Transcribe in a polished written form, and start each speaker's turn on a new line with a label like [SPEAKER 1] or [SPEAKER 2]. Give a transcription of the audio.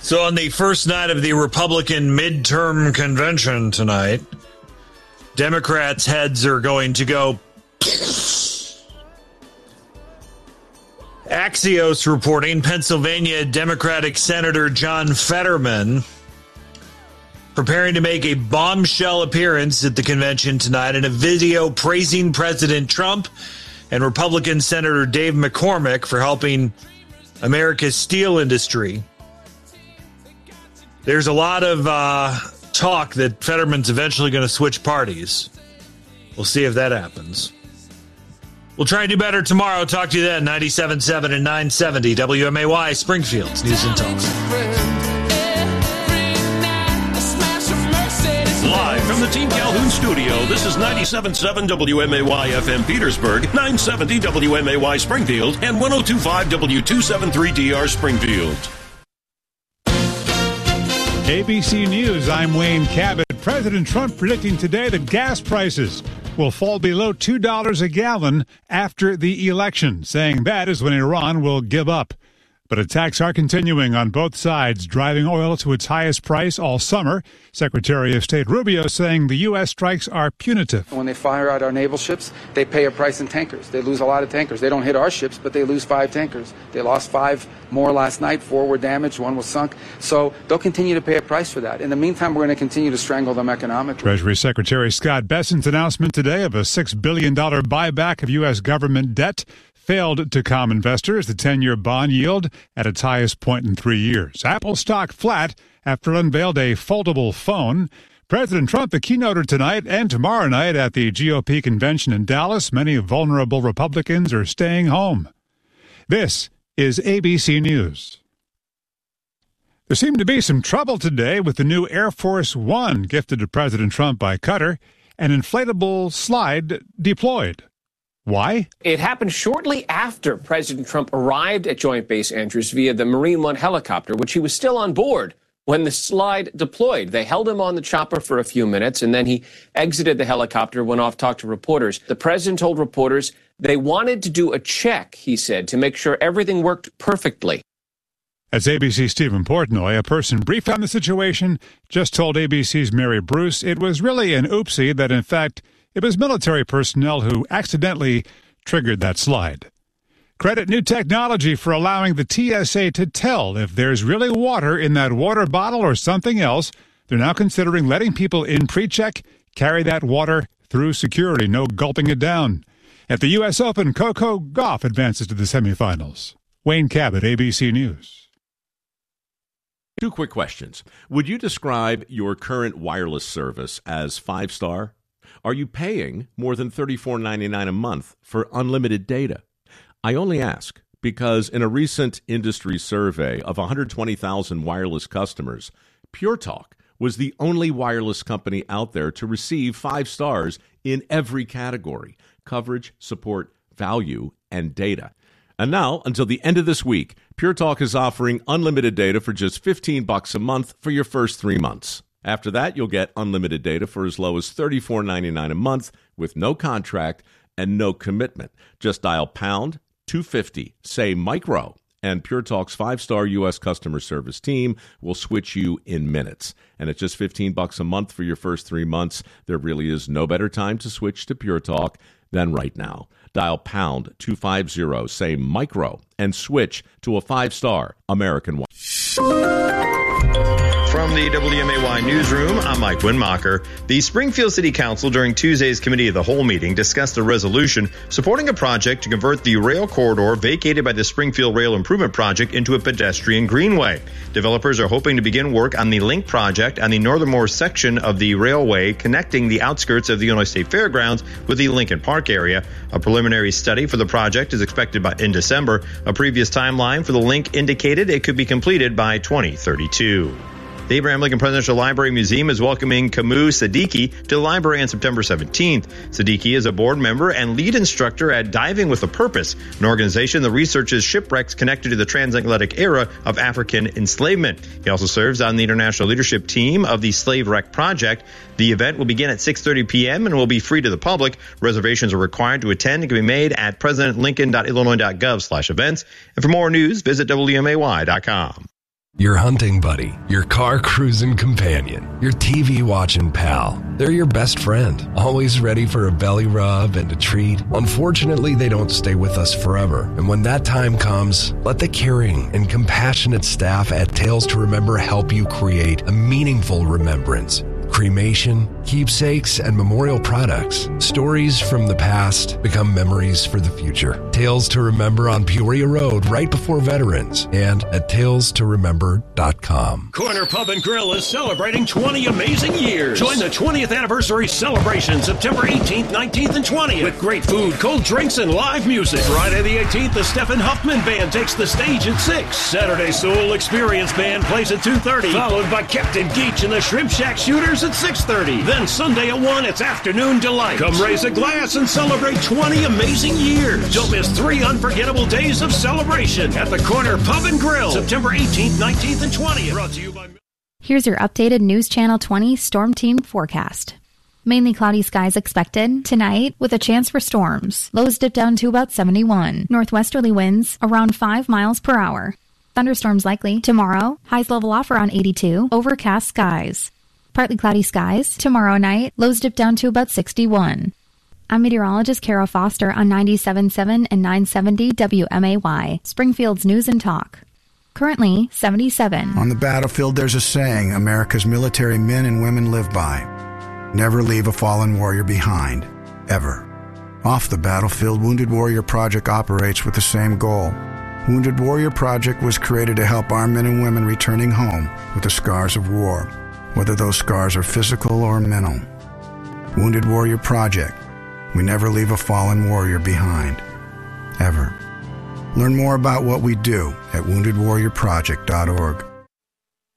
[SPEAKER 1] So on the first night of the Republican midterm convention tonight, Democrats' heads are going to go. Axios reporting Pennsylvania Democratic Senator John Fetterman preparing to make a bombshell appearance at the convention tonight in a video praising President Trump and Republican Senator Dave McCormick for helping America's steel industry. There's a lot of talk that Fetterman's eventually going to switch parties. We'll see if that happens. We'll try and do better tomorrow. Talk to you then. 97.7 and 970 WMAY, Springfield's News and Talk.
[SPEAKER 2] Live from the Team Calhoun studio, this is 97.7 WMAY FM Petersburg, 970 WMAY Springfield, and 102.5 W273DR Springfield.
[SPEAKER 3] ABC News, I'm Wayne Cabot. President Trump predicting today that gas prices will fall below $2 a gallon after the election, saying that is when Iran will give up. But attacks are continuing on both sides, driving oil to its highest price all summer. Secretary of State Rubio saying the U.S. strikes are punitive.
[SPEAKER 4] When they fire out our naval ships, they pay a price in tankers. They lose a lot of tankers. They don't hit our ships, but they lose 5 tankers. They lost 5 more last night. 4 were damaged. 1 was sunk. So they'll continue to pay a price for that. In the meantime, we're going to continue to strangle them economically.
[SPEAKER 3] Treasury Secretary Scott Bessent's announcement today of a $6 billion buyback of U.S. government debt failed to calm investors. The 10-year bond yield at its highest point in 3 years. Apple stock flat after it unveiled a foldable phone. President Trump, the keynoter tonight and tomorrow night at the GOP convention in Dallas. Many vulnerable Republicans are staying home. This is ABC News. There seemed to be some trouble today with the new Air Force One gifted to President Trump by Qatar, an inflatable slide deployed. Why?
[SPEAKER 5] It happened shortly after President Trump arrived at Joint Base Andrews via the Marine One helicopter, which he was still on board when the slide deployed. They held him on the chopper for a few minutes, and then he exited the helicopter, went off, talked to reporters. The president told reporters they wanted to do a check, he said, to make sure everything worked perfectly.
[SPEAKER 3] As ABC's Stephen Portnoy, a person briefed on the situation, just told ABC's Mary Bruce it was really an oopsie, that in fact it was military personnel who accidentally triggered that slide. Credit new technology for allowing the TSA to tell if there's really water in that water bottle or something else. They're now considering letting people in pre-check carry that water through security, no gulping it down. At the U.S. Open, Coco Gauff advances to the semifinals. Wayne Cabot, ABC News.
[SPEAKER 2] 2 quick questions. Would you describe your current wireless service as 5-star? Are you paying more than $34.99 a month for unlimited data? I only ask because in a recent industry survey of 120,000 wireless customers, Pure Talk was the only wireless company out there to receive 5 stars in every category: coverage, support, value, and data. And now, until the end of this week, Pure Talk is offering unlimited data for just $15 a month for your first 3 months. After that, you'll get unlimited data for as low as $34.99 a month with no contract and no commitment. Just dial pound 250, say micro, and Pure Talk's 5-star U.S. customer service team will switch you in minutes. And at just $15 a month for your first 3 months, there really is no better time to switch to Pure Talk than right now. Dial pound 250, say micro, and switch to a 5-star American one.
[SPEAKER 6] From the WMAY newsroom, I'm Mike Winmacher. The Springfield City Council during Tuesday's Committee of the Whole meeting discussed a resolution supporting a project to convert the rail corridor vacated by the Springfield Rail Improvement Project into a pedestrian greenway. Developers are hoping to begin work on the Link project on the northernmost section of the railway connecting the outskirts of the Illinois State Fairgrounds with the Lincoln Park area. A preliminary study for the project is expected in December. A previous timeline for the Link indicated it could be completed by 2032. The Abraham Lincoln Presidential Library Museum is welcoming Kamau Siddiqui to the library on September 17th. Siddiqui is a board member and lead instructor at Diving with a Purpose, an organization that researches shipwrecks connected to the transatlantic era of African enslavement. He also serves on the international leadership team of the Slave Wreck Project. The event will begin at 6:30 p.m. and will be free to the public. Reservations are required to attend and can be made at presidentlincoln.illinois.gov/events. And for more news, visit WMAY.com.
[SPEAKER 7] Your hunting buddy, your car cruising companion, your TV watching pal. They're your best friend, always ready for a belly rub and a treat. Unfortunately, they don't stay with us forever. And when that time comes, let the caring and compassionate staff at Tales to Remember help you create a meaningful remembrance. Cremation, keepsakes, and memorial products. Stories from the past become memories for the future. Tales to Remember on Peoria Road, right before Veterans, and at talestoremember.com.
[SPEAKER 8] Corner Pub and Grill is celebrating 20 amazing years. Join the 20th anniversary celebration September 18th, 19th, and 20th with great food, cold drinks, and live music. Friday the 18th, the Stephen Huffman Band takes the stage at 6. Saturday, Soul Experience Band plays at 2:30, followed by Captain Geach and the Shrimp Shack Shooters at 6:30. Then Sunday at 1, it's Afternoon Delight. Come raise a glass and celebrate 20 amazing years. Don't miss 3 unforgettable days of celebration at the Corner Pub and Grill, September 18th, 19th, and 20th. Brought to you by...
[SPEAKER 9] Here's your updated News Channel 20 Storm Team forecast. Mainly cloudy skies expected tonight with a chance for storms. Lows dip down to about 71. Northwesterly winds around 5 miles per hour. Thunderstorms likely tomorrow. Highs level off around 82. Overcast skies. Partly cloudy skies tomorrow night. Lows dip down to about 61. I'm meteorologist Kara Foster on 97.7 and 970 WMAY, Springfield's News and Talk. Currently 77.
[SPEAKER 10] On the battlefield, there's a saying America's military men and women live by. Never leave a fallen warrior behind, ever. Off the battlefield, Wounded Warrior Project operates with the same goal. Wounded Warrior Project was created to help our men and women returning home with the scars of war, whether those scars are physical or mental. Wounded Warrior Project. We never leave a fallen warrior behind, ever. Learn more about what we do at woundedwarriorproject.org.